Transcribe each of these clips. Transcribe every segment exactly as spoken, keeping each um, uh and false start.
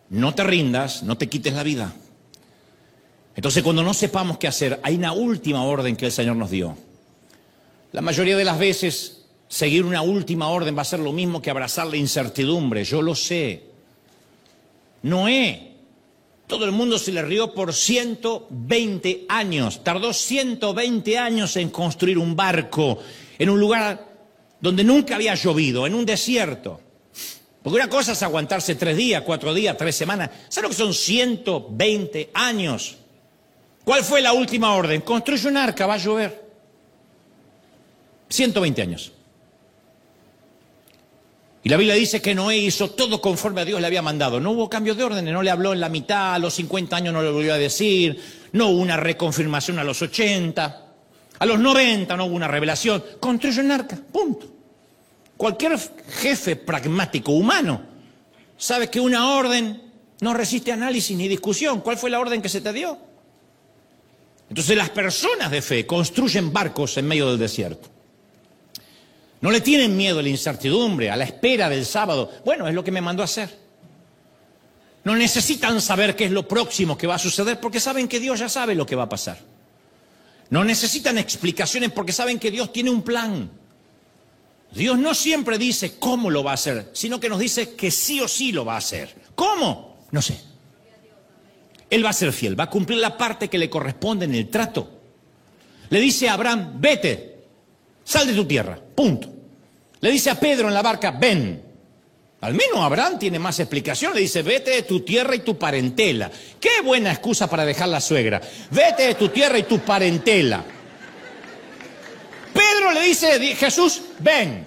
no te rindas, no te quites la vida. Entonces, cuando no sepamos qué hacer, hay una última orden que el Señor nos dio. La mayoría de las veces, seguir una última orden va a ser lo mismo que abrazar la incertidumbre. Yo lo sé. Noé, todo el mundo se le rió por ciento veinte años. Tardó ciento veinte años en construir un barco en un lugar donde nunca había llovido, en un desierto. Porque una cosa es aguantarse tres días, cuatro días, tres semanas. ¿Sabes lo que son ciento veinte años? ¿Cuál fue la última orden? Construye un arca, va a llover. ciento veinte años. Y la Biblia dice que Noé hizo todo conforme a Dios le había mandado. No hubo cambio de órdenes, no le habló en la mitad, a los cincuenta años no le volvió a decir, no hubo una reconfirmación a los ochenta, a los noventa no hubo una revelación. Construyó un arca, punto. Cualquier jefe pragmático humano sabe que una orden no resiste análisis ni discusión. ¿Cuál fue la orden que se te dio? Entonces las personas de fe construyen barcos en medio del desierto. No le tienen miedo a la incertidumbre, a la espera del sábado. Bueno, es lo que me mandó a hacer. No necesitan saber qué es lo próximo que va a suceder porque saben que Dios ya sabe lo que va a pasar. No necesitan explicaciones porque saben que Dios tiene un plan. Dios no siempre dice cómo lo va a hacer, sino que nos dice que sí o sí lo va a hacer. ¿Cómo? No sé. Él va a ser fiel, va a cumplir la parte que le corresponde en el trato. Le dice a Abraham, vete, sal de tu tierra, punto. Le dice a Pedro en la barca, ven. Al menos Abraham tiene más explicación, le dice, vete de tu tierra y tu parentela. Qué buena excusa para dejar la suegra. Vete de tu tierra y tu parentela. Pedro le dice, Jesús, ven.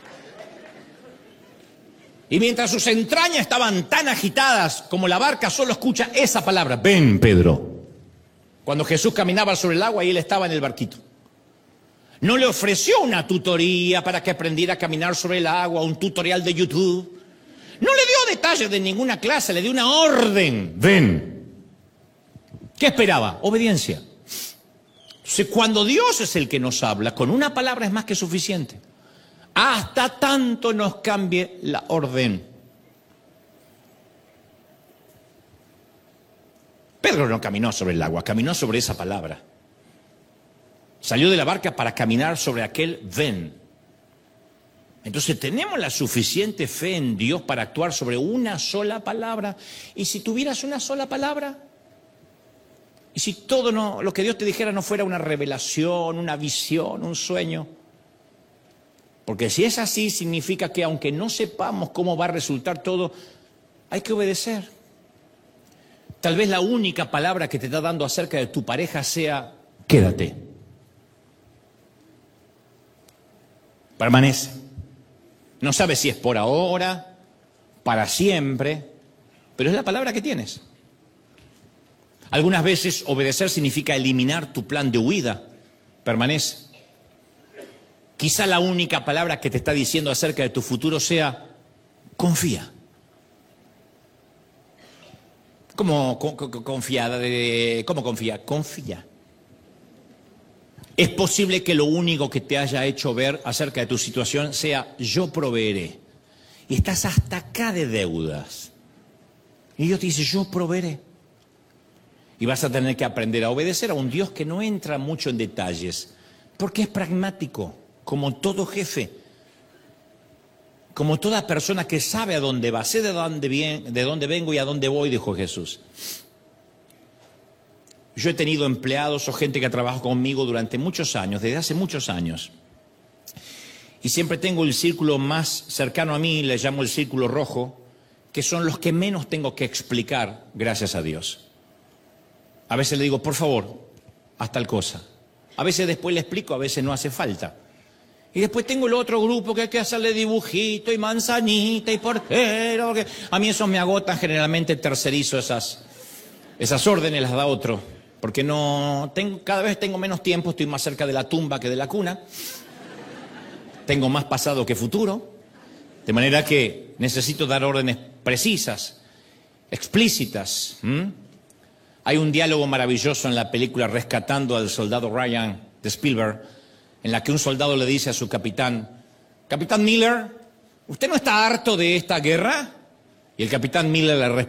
Y mientras sus entrañas estaban tan agitadas como la barca, solo escucha esa palabra, ven, Pedro. Cuando Jesús caminaba sobre el agua y él estaba en el barquito. No le ofreció una tutoría para que aprendiera a caminar sobre el agua, un tutorial de YouTube. No le dio detalles de ninguna clase, le dio una orden. Ven. ¿Qué esperaba? Obediencia. Entonces, cuando Dios es el que nos habla, con una palabra es más que suficiente. Hasta tanto nos cambie la orden. Pedro no caminó sobre el agua, caminó sobre esa palabra. Salió de la barca para caminar sobre aquel ven. Entonces tenemos la suficiente fe en Dios para actuar sobre una sola palabra. Y si tuvieras una sola palabra, y si todo no, lo que Dios te dijera no fuera una revelación, una visión, un sueño. Porque si es así, significa que aunque no sepamos cómo va a resultar todo, hay que obedecer. Tal vez la única palabra que te está dando acerca de tu pareja sea, quédate. Permanece. No sabes si es por ahora, para siempre, pero es la palabra que tienes. Algunas veces obedecer significa eliminar tu plan de huida. Permanece. Quizá la única palabra que te está diciendo acerca de tu futuro sea, confía. ¿Cómo confiada? ¿Cómo confía? Confía. Es posible que lo único que te haya hecho ver acerca de tu situación sea, yo proveeré. Y estás hasta acá de deudas. Y Dios te dice, yo proveeré. Y vas a tener que aprender a obedecer a un Dios que no entra mucho en detalles, porque es pragmático. Como todo jefe, como toda persona que sabe a dónde va, sé de dónde, bien, de dónde vengo y a dónde voy, dijo Jesús. Yo he tenido empleados o gente que ha trabajado conmigo durante muchos años, desde hace muchos años. Y siempre tengo el círculo más cercano a mí, le llamo el círculo rojo, que son los que menos tengo que explicar, gracias a Dios. A veces le digo, por favor, haz tal cosa. A veces después le explico, a veces no hace falta. Y después tengo el otro grupo que hay que hacerle dibujito y manzanita y portero. Que a mí esos me agotan, generalmente tercerizo esas, esas órdenes, las da otro. Porque no tengo, cada vez tengo menos tiempo, estoy más cerca de la tumba que de la cuna. Tengo más pasado que futuro. De manera que necesito dar órdenes precisas, explícitas. ¿Mm? Hay un diálogo maravilloso en la película Rescatando al Soldado Ryan de Spielberg, en la que un soldado le dice a su capitán, Capitán Miller, ¿usted no está harto de esta guerra? Y el capitán Miller le responde,